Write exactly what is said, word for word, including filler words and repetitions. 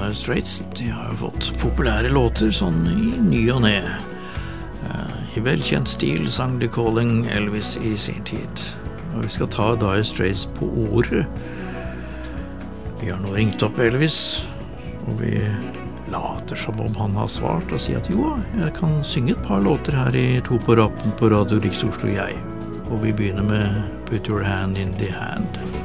Dire Straits. De har jo fått populære låter sånn i ny og ne. I velkjent stil sang The Calling Elvis i sin tid. Og vi skal ta Dire Straits på ordet. Vi har nå ringt opp Elvis, og vi later som om han har svart og sier at jo, jeg kan synge et par låter her i To på rappen på Radio Riks Oslo, jeg. Og vi begynner med Put Your Hand in the Hand.